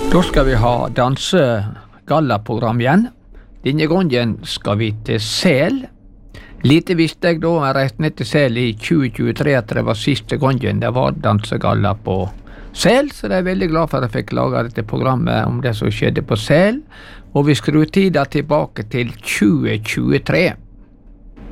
Da skal vi ha dansegallaprogram igjen. Denne gangen skal vi til Sel. Lite visste jeg da jeg reiste ned til Sel i 2023 at det var siste gangen det var dansegalla på Sel, så jeg er veldig glad for at jeg fikk laget dette programmet om det som skjedde på Sel. Og vi skrur tida tilbake til 2023.